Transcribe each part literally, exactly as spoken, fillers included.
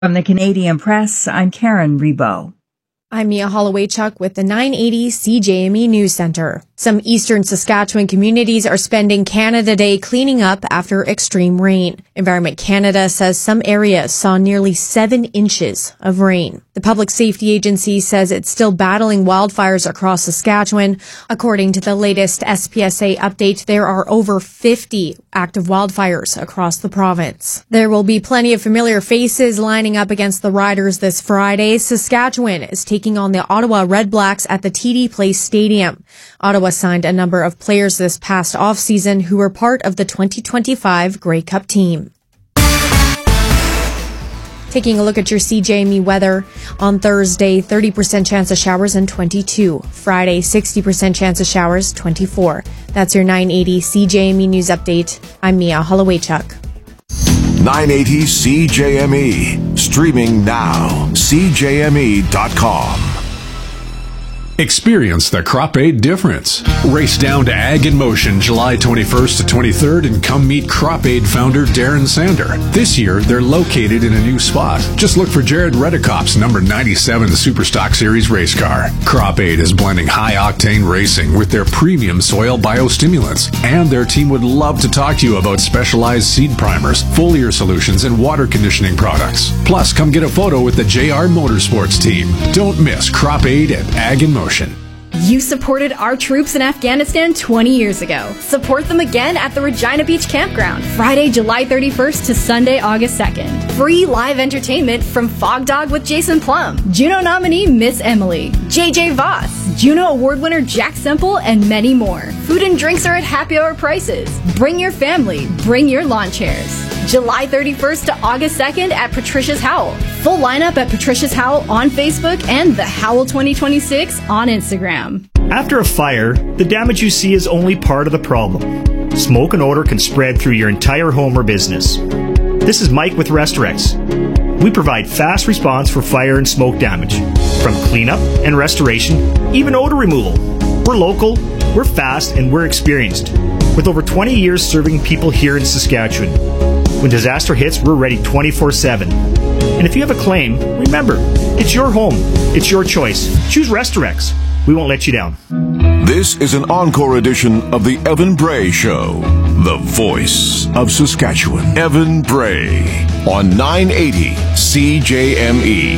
From the Canadian Press, I'm Karen Rebo. I'm Mia Holloway-Chuck with the nine eighty C J M E News Center. Some eastern Saskatchewan communities are spending Canada Day cleaning up after extreme rain. Environment Canada says some areas saw nearly seven inches of rain. The Public Safety Agency says it's still battling wildfires across Saskatchewan. According to the latest S P S A update, there are over fifty active wildfires across the province. There will be plenty of familiar faces lining up against the Riders this Friday. Saskatchewan is taking on the Ottawa Red Blacks at the T D Place Stadium. Ottawa signed a number of players this past offseason who were part of the twenty twenty-five Grey Cup team. Taking a look at your C J M E weather. On Thursday, thirty percent chance of showers and twenty-two. Friday, sixty percent chance of showers, twenty-four. That's your nine eighty C J M E News Update. I'm Mia Holloway-Chuck. nine eighty C J M E. Streaming now. C J M E dot com. Experience the Crop Aid difference. Race down to Ag in Motion July twenty-first to twenty-third and come meet Crop Aid founder Darren Sander. This year, they're located in a new spot. Just look for Jared Redekop's number ninety-seven Superstock Series race car. Crop Aid is blending high-octane racing with their premium soil biostimulants, and their team would love to talk to you about specialized seed primers, foliar solutions, and water conditioning products. Plus, come get a photo with the J R Motorsports team. Don't miss Crop Aid at Ag in Motion. You supported our troops in Afghanistan twenty years ago. Support them again at the Regina Beach Campground, Friday, July thirty-first to Sunday, August second. Free live entertainment from Fog Dog with Jason Plum, Juno nominee Miss Emily, J J Voss, Juno Award winner Jack Semple, and many more. Food and drinks are at happy hour prices. Bring your family, bring your lawn chairs. July thirty-first to August second at Patricia's Howl. Full lineup at Patricia's Howl on Facebook and the Howl twenty twenty-six on Instagram. After a fire, the damage you see is only part of the problem. Smoke and odor can spread through your entire home or business. This is Mike with Restorex. We provide fast response for fire and smoke damage, from cleanup and restoration, even odor removal. We're local, we're fast, and we're experienced, with over twenty years serving people here in Saskatchewan. When disaster hits, we're ready twenty-four seven. And if you have a claim, remember, it's your home, it's your choice. Choose Restorex. We won't let you down. This is an encore edition of the Evan Bray Show, the voice of Saskatchewan. Evan Bray on nine eighty C J M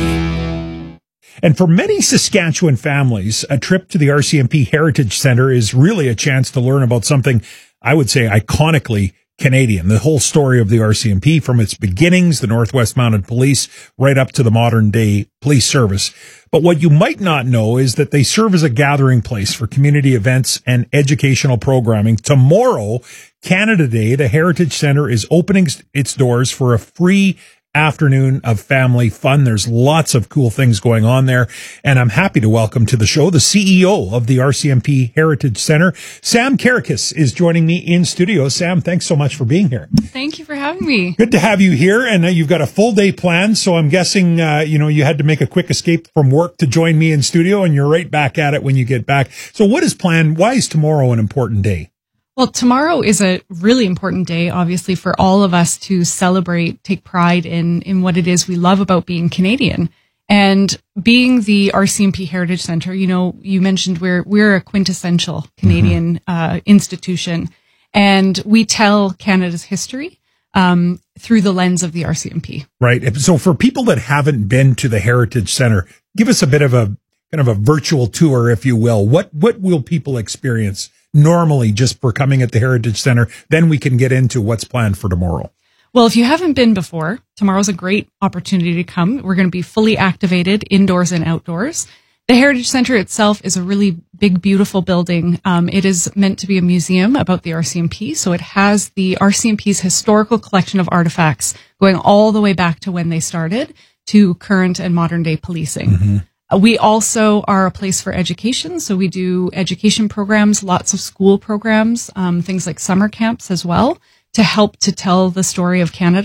E. And for many Saskatchewan families, a trip to the R C M P Heritage Centre is really a chance to learn about something, I would say, iconically Canadian. The whole story of the R C M P, from its beginnings, the Northwest Mounted Police, right up to the modern day police service. But what you might not know is that they serve as a gathering place for community events and educational programming. Tomorrow, Canada Day, the Heritage Centre is opening its doors for a free afternoon of family fun. There's lots of cool things going on there. And I'm happy to welcome to the show the C E O of the R C M P Heritage Centre. Sam Karakis is joining me in studio. Sam, thanks so much for being here. Thank you for having me. Good to have you here. And uh, you've got a full day planned. So I'm guessing, uh, you know, you had to make a quick escape from work to join me in studio, and you're right back at it when you get back. So what is planned? Why is tomorrow an important day? Well, tomorrow is a really important day, obviously, for all of us to celebrate, take pride in, in what it is we love about being Canadian. And being the R C M P Heritage Centre, you know, you mentioned we're, we're a quintessential Canadian, mm-hmm. uh, institution, and we tell Canada's history, um, through the lens of the R C M P. Right. So for people that haven't been to the Heritage Centre, give us a bit of a, kind of a virtual tour, if you will. What, what will people experience normally just for coming at the Heritage Centre? Then we can get into what's planned for tomorrow. Well, if you haven't been before, tomorrow's a great opportunity to come. We're going to be fully activated indoors and outdoors. The Heritage Centre itself is a really big, beautiful building. Um, it is meant to be a museum about the R C M P. So it has the R C M P's historical collection of artifacts going all the way back to when they started to current and modern day policing. Mm-hmm. We also are a place for education. So we do education programs, lots of school programs, um, things like summer camps as well, to help to tell the story of Canada.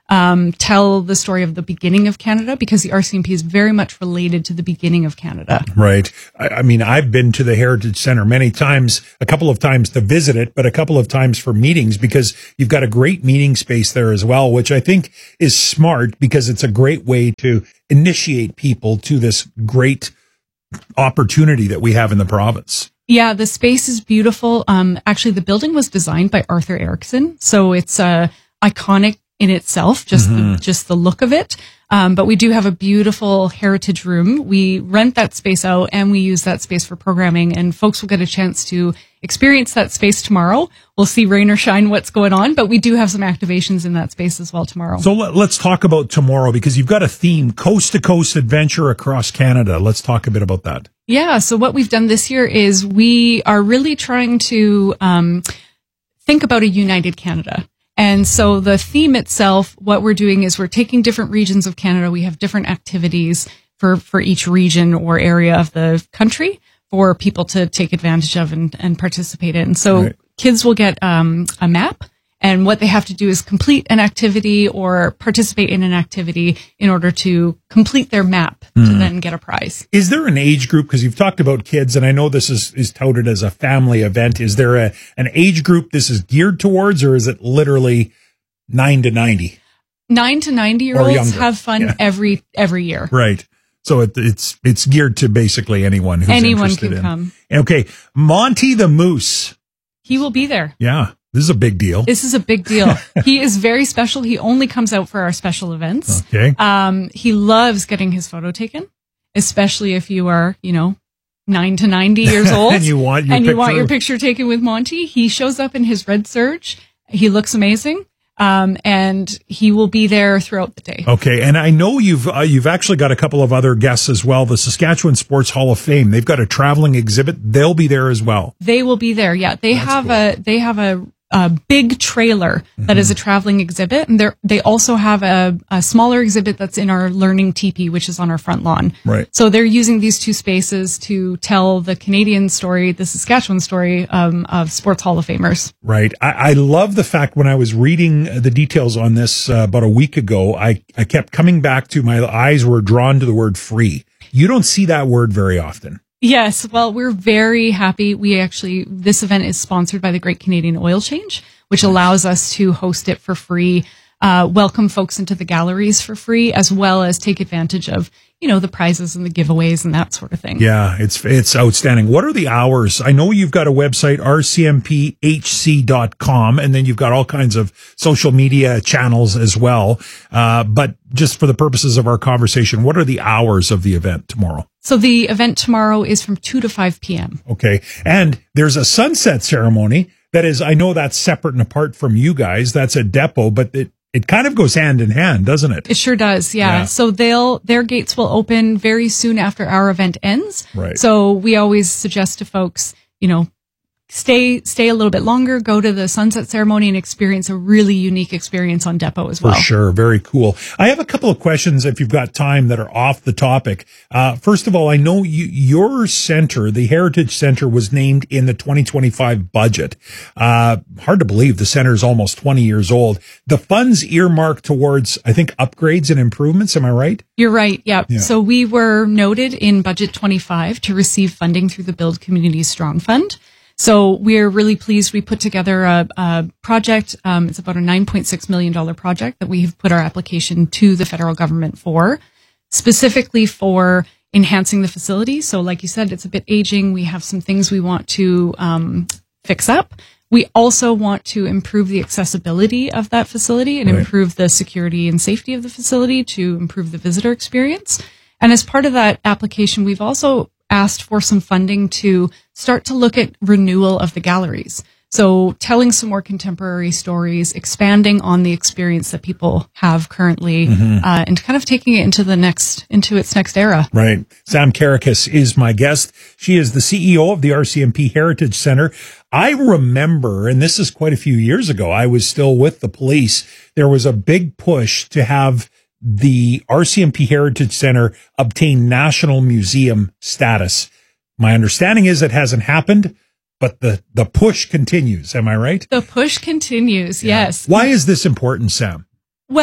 um, tell the story of the beginning of Canada, because the R C M P is very much related to the beginning of Canada. Right. I, I mean, I've been to the Heritage Center many times, a couple of times to visit it, but a couple of times for meetings, because you've got a great meeting space there as well, which I think is smart because it's a great way to initiate people to this great opportunity that we have in the province. Yeah, the space is beautiful. Um, actually, the building was designed by Arthur Erickson, so it's uh, iconic in itself, just mm-hmm. the, just the look of it. Um, but we do have a beautiful heritage room. We rent that space out and we use that space for programming, and folks will get a chance to experience that space tomorrow. We'll see rain or shine what's going on, but we do have some activations in that space as well tomorrow. So let, let's talk about tomorrow, because you've got a theme, coast to coast adventure across Canada. Let's talk a bit about that. Yeah. So what we've done this year is we are really trying to, um, think about a united Canada. And so the theme itself, what we're doing is we're taking different regions of Canada. We have different activities for, for each region or area of the country for people to take advantage of and, and participate in. So right. kids will get um, a map, and what they have to do is complete an activity or participate in an activity in order to complete their map mm. to then get a prize. Is there an age group? Because you've talked about kids, and I know this is, is touted as a family event. Is there a an age group this is geared towards, or is it literally nine to ninety? Nine to ninety year olds have fun yeah. every every year. Right. So it, it's it's geared to basically anyone who's anyone interested can in. come. Okay, Monty the Moose. He will be there. Yeah. This is a big deal. This is a big deal. He is very special. He only comes out for our special events. Okay. Um, he loves getting his photo taken, especially if you are, you know, nine to ninety years old and you want your and picture. you want your picture taken with Monty. He shows up in his red Surge. He looks amazing. Um, and he will be there throughout the day. Okay. And I know you've, uh, you've actually got a couple of other guests as well. The Saskatchewan Sports Hall of Fame. They've got a traveling exhibit. They'll be there as well. They will be there. Yeah. They That's have cool. a, they have a, a big trailer that mm-hmm. is a traveling exhibit. And they they also have a, a smaller exhibit that's in our learning teepee, which is on our front lawn. Right. So they're using these two spaces to tell the Canadian story, the Saskatchewan story, um, of Sports Hall of Famers. Right. I, I love the fact when I was reading the details on this uh, about a week ago, I, I kept coming back to my eyes were drawn to the word free. You don't see that word very often. Yes. Well, we're very happy. We actually, this event is sponsored by the Great Canadian Oil Change, which allows us to host it for free, uh, welcome folks into the galleries for free, as well as take advantage of, you know, the prizes and the giveaways and that sort of thing. Yeah, it's it's outstanding. What are the hours? I know you've got a website, r c m p h c dot com, and then you've got all kinds of social media channels as well. Uh, but just for the purposes of our conversation, what are the hours of the event tomorrow? So the event tomorrow is from two to five p.m. Okay. And there's a sunset ceremony that is, I know that's separate and apart from you guys. That's a depot, but it, it kind of goes hand in hand, doesn't it? It sure does. Yeah. yeah. So they'll, their gates will open very soon after our event ends. Right. So we always suggest to folks, you know, stay, stay a little bit longer, go to the sunset ceremony and experience a really unique experience on depot as well. For sure. Very cool. I have a couple of questions if you've got time that are off the topic. Uh, first of all, I know you, your center, the Heritage Center, was named in the twenty twenty-five budget. Uh, hard to believe the center is almost twenty years old. The funds earmarked towards, I think, upgrades and improvements. Am I right? You're right. Yeah. Yeah. So we were noted in budget twenty-five to receive funding through the Build Communities Strong Fund. So we're really pleased. We put together a, a project. Um, it's about a nine point six million dollars project that we've put our application to the federal government for, specifically for enhancing the facility. So like you said, it's a bit aging. We have some things we want to um, fix up. We also want to improve the accessibility of that facility and right. improve the security and safety of the facility to improve the visitor experience. And as part of that application, we've also asked for some funding to start to look at renewal of the galleries. So telling some more contemporary stories, expanding on the experience that people have currently, mm-hmm. uh, and kind of taking it into the next, into its next era. Right. Sam Karakis is my guest. She is the C E O of the R C M P Heritage Center. I remember, and this is quite a few years ago, I was still with the police. There was a big push to have the R C M P Heritage Center obtain National Museum status. My understanding is it hasn't happened, but the, the push continues. Am I right? The push continues. Yeah. Yes. Why is this important, Sam? Well,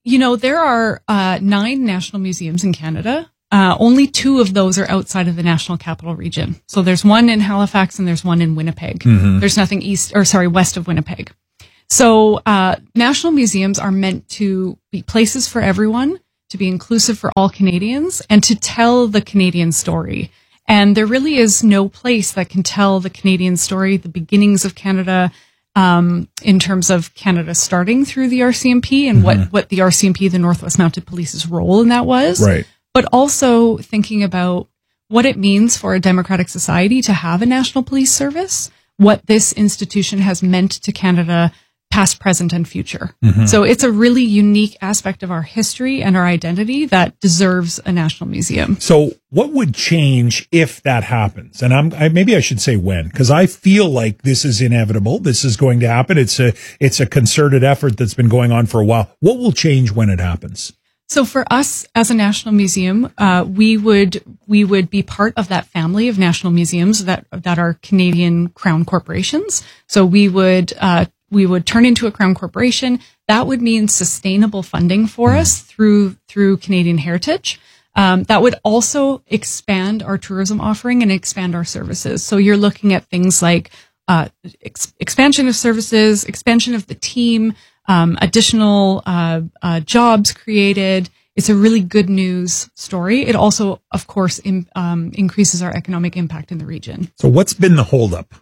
you know, there are uh, nine national museums in Canada. Uh, only two of those are outside of the National Capital Region. So there's one in Halifax and there's one in Winnipeg. Mm-hmm. There's nothing east, or sorry, west of Winnipeg. So uh, national museums are meant to be places for everyone, to be inclusive for all Canadians, and to tell the Canadian story. And there really is no place that can tell the Canadian story, the beginnings of Canada, um, in terms of Canada starting through the R C M P and mm-hmm. what, what the R C M P, the Northwest Mounted Police's role in that was. Right. But also thinking about what it means for a democratic society to have a national police service, what this institution has meant to Canada, past, present, and future. Mm-hmm. So it's a really unique aspect of our history and our identity that deserves a national museum. So what would change if that happens? And I'm I, maybe I should say when, because I feel like this is inevitable. This is going to happen. It's a it's a concerted effort that's been going on for a while. What will change when it happens? So for us as a national museum, uh, we would we would be part of that family of national museums that that are Canadian Crown corporations. So we would uh, we would turn into a Crown corporation. That would mean sustainable funding for mm. us through through Canadian Heritage. Um, that would also expand our tourism offering and expand our services. So you're looking at things like uh, ex- expansion of services, expansion of the team. Um, additional uh, uh, jobs created. It's a really good news story. It also, of course, in, um, increases our economic impact in the region. So what's been the holdup?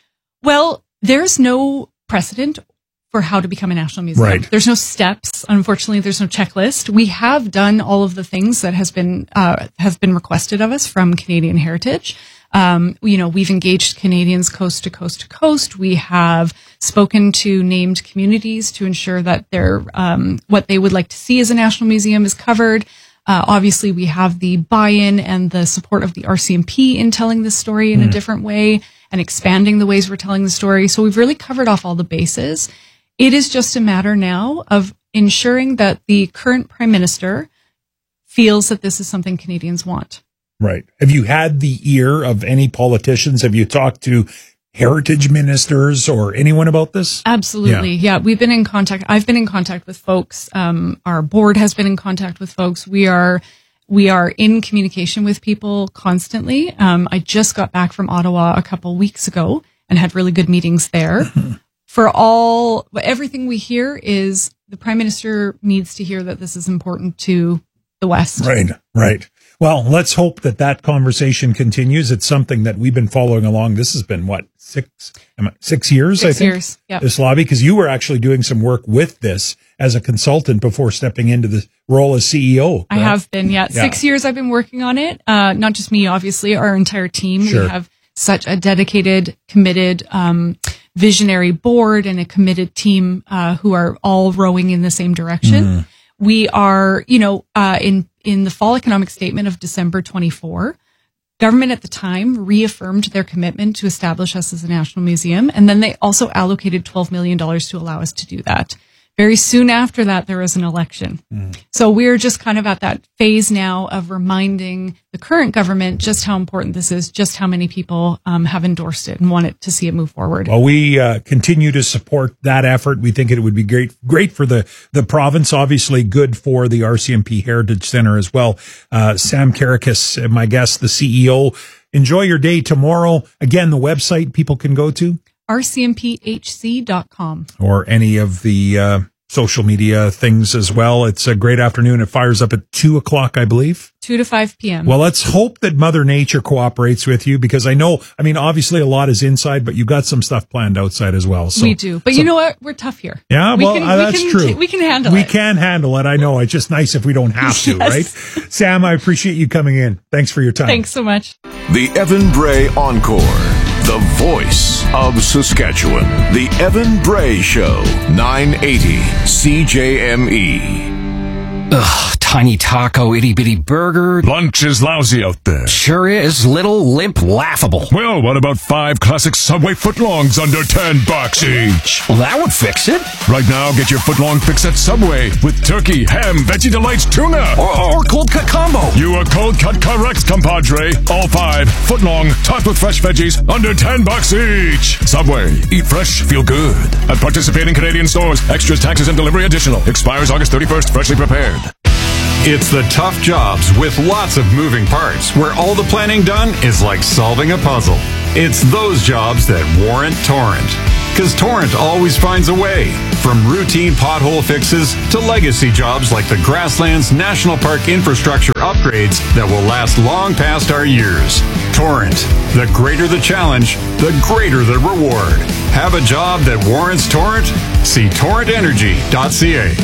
Well, there's no precedent for how to become a national museum. Right. There's no steps. Unfortunately, there's no checklist. We have done all of the things that has been uh, have been requested of us from Canadian Heritage. Um, you know, we've engaged Canadians coast to coast to coast. We have spoken to named communities to ensure that their um, what they would like to see as a national museum is covered. Uh, obviously, we have the buy-in and the support of the R C M P in telling the story in mm. a different way and expanding the ways we're telling the story. So we've really covered off all the bases. It is just a matter now of ensuring that the current Prime Minister feels that this is something Canadians want. Right. Have you had the ear of any politicians? Have you talked to heritage ministers or anyone about this? Absolutely. Yeah. yeah. We've been in contact. I've been in contact with folks. Um, our board has been in contact with folks. We are, we are in communication with people constantly. Um, I just got back from Ottawa a couple weeks ago and had really good meetings there. For all, everything we hear is the Prime Minister needs to hear that this is important to the West. Right. Right. Well, let's hope that that conversation continues. It's something that we've been following along. This has been, what, six six years, six I think? years, yeah. This lobby, because you were actually doing some work with this as a consultant before stepping into the role as C E O. Correct? I have been, yeah. yeah. Six years I've been working on it. Uh, not just me, obviously, our entire team. Sure. We have such a dedicated, committed, um, visionary board and a committed team uh, who are all rowing in the same direction. Mm. We are, you know, uh, in in the fall economic statement of December twenty-four, government at the time reaffirmed their commitment to establish us as a national museum. And then they also allocated twelve million dollars to allow us to do that. Very soon after that, there was an election. Mm. So we're just kind of at that phase now of reminding the current government just how important this is, just how many people um, have endorsed it and wanted to see it move forward. Well, we uh, continue to support that effort. We think it would be great, great for the, the province, obviously good for the R C M P Heritage Center as well. Uh, Sam Karakis, my guest, the C E O. Enjoy your day tomorrow. Again, the website people can go to R C M P H C dot com. Or any of the uh, social media things as well. It's a great afternoon. It fires up at two o'clock, I believe. two to five p.m. Well, let's hope that Mother Nature cooperates with you, because I know, I mean, obviously a lot is inside, but you've got some stuff planned outside as well. So, we do. But so, you know what? We're tough here. Yeah, we well, can, uh, that's we can, true. We can handle we it. We can handle it. I know. It's just nice if we don't have to, yes. right? Sam, I appreciate you coming in. Thanks for your time. Thanks so much. The Evan Bray Encore. The voice of Saskatchewan. The Evan Bray Show. nine eighty C J M E. Ugh, tiny taco, itty bitty burger. Lunch is lousy out there. Sure is. Little, limp, laughable. Well, what about five classic Subway footlongs under ten bucks each? Well, that would fix it. Right now, get your footlong fix at Subway with turkey, ham, veggie delights, tuna. Or, or cold cut combo. You are cold cut correct, compadre. All five, foot long, topped with fresh veggies, under ten bucks each. Subway, eat fresh, feel good. At participating Canadian stores, extras, taxes, and delivery additional. Expires August thirty-first, freshly prepared. It's the tough jobs with lots of moving parts where all the planning done is like solving a puzzle. It's those jobs that warrant Torrent. Because Torrent always finds a way. From routine pothole fixes to legacy jobs like the Grasslands National Park infrastructure upgrades that will last long past our years. Torrent. The greater the challenge, the greater the reward. Have a job that warrants Torrent? See torrent energy dot c a.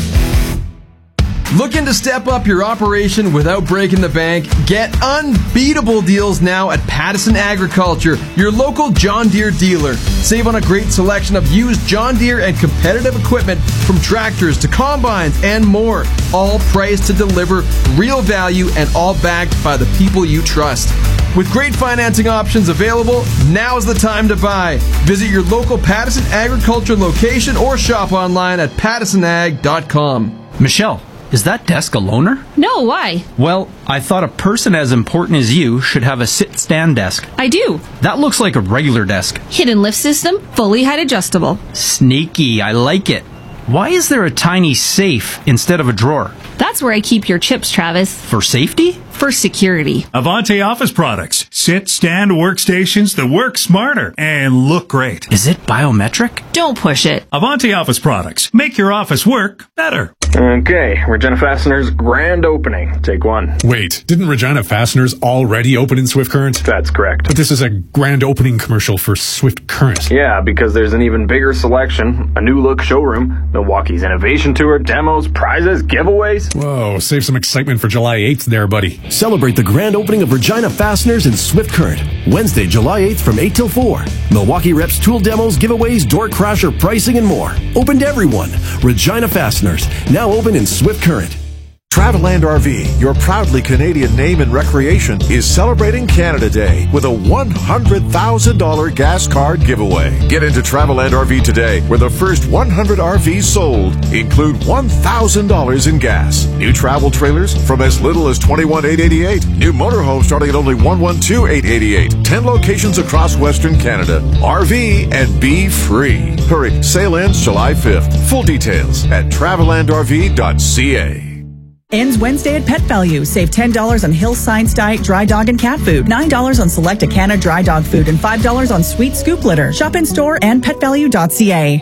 Looking to step up your operation without breaking the bank? Get unbeatable deals now at Pattison Agriculture, your local John Deere dealer. Save on a great selection of used John Deere and competitive equipment from tractors to combines and more. All priced to deliver real value and all backed by the people you trust. With great financing options available, now's the time to buy. Visit your local Pattison Agriculture location or shop online at pattison ag dot com. Michelle, is that desk a loaner? No, why? Well, I thought a person as important as you should have a sit-stand desk. I do. That looks like a regular desk. Hidden lift system, fully height adjustable. Sneaky, I like it. Why is there a tiny safe instead of a drawer? That's where I keep your chips, Travis. For safety? For security. Avante Office Products. Sit, stand workstations that work smarter and look great. Is it biometric? Don't push it. Avante Office Products. Make your office work better. Okay, Regina Fasteners grand opening. Take one. Wait, didn't Regina Fasteners already open in Swift Current? That's correct. But this is a grand opening commercial for Swift Current. Yeah, because there's an even bigger selection, a new look showroom, Milwaukee's Innovation Tour, demos, prizes, giveaways. Whoa, save some excitement for July eighth there, buddy. Celebrate the grand opening of Regina Fasteners in Swift Current. Wednesday, July eighth from eight till four. Milwaukee Reps tool demos, giveaways, door crasher pricing, and more. Open to everyone. Regina Fasteners. Now open in Swift Current. Travelland R V, your proudly Canadian name in recreation, is celebrating Canada Day with a one hundred thousand dollars gas card giveaway. Get into Travelland R V today, where the first one hundred R Vs sold include one thousand dollars in gas. New travel trailers from as little as twenty-one thousand eight hundred eighty-eight dollars. New motorhomes starting at only one hundred twelve thousand eight hundred eighty-eight dollars. ten locations across Western Canada. R V and be free. Hurry, sale ends July fifth. Full details at travelland r v dot c a. Ends Wednesday at Pet Value. Save ten dollars on Hill Science Diet dry dog and cat food, nine dollars on select Acana dry dog food, and five dollars on sweet scoop litter. Shop in store and pet value dot c a.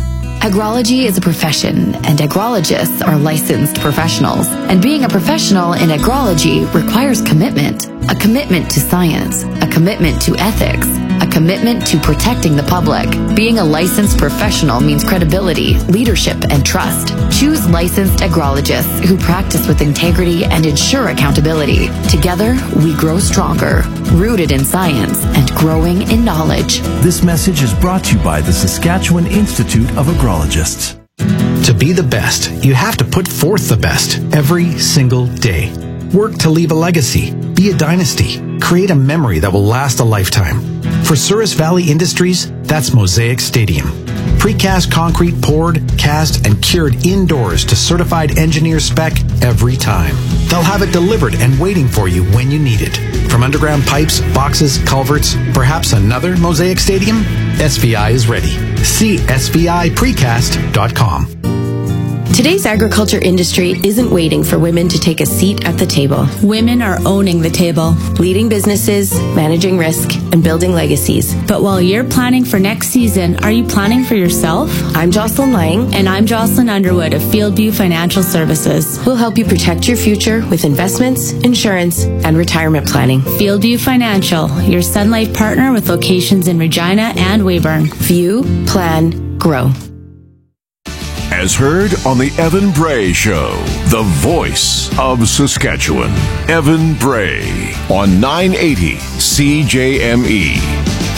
Agrology is a profession, and agrologists are licensed professionals. And being a professional in agrology requires commitment. A commitment to science, a commitment to ethics, a commitment to protecting the public. Being a licensed professional means credibility, leadership, and trust. Choose licensed agrologists who practice with integrity and ensure accountability. Together, we grow stronger, rooted in science and growing in knowledge. This message is brought to you by the Saskatchewan Institute of Agrologists. To be the best, you have to put forth the best every single day. Work to leave a legacy, be a dynasty, create a memory that will last a lifetime. For Souris Valley Industries, that's Mosaic Stadium. Precast concrete poured, cast, and cured indoors to certified engineer spec every time. They'll have it delivered and waiting for you when you need it. From underground pipes, boxes, culverts, perhaps another Mosaic Stadium? S V I is ready. See S V I precast dot com. Today's agriculture industry isn't waiting for women to take a seat at the table. Women are owning the table, leading businesses, managing risk, and building legacies. But while you're planning for next season, are you planning for yourself? I'm Jocelyn Lang. And I'm Jocelyn Underwood of Fieldview Financial Services. We'll help you protect your future with investments, insurance, and retirement planning. Fieldview Financial, your Sun Life partner with locations in Regina and Weyburn. View, plan, grow. As heard on the Evan Bray Show, the voice of Saskatchewan. Evan Bray on nine eighty C J M E.